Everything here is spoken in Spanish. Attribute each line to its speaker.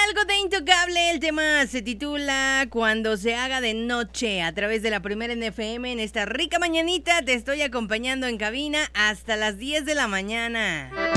Speaker 1: algo de Intocable. El tema se titula Cuando se haga de noche. A través de la Primera en FM, en esta rica mañanita, te estoy acompañando en cabina hasta las 10 de la mañana.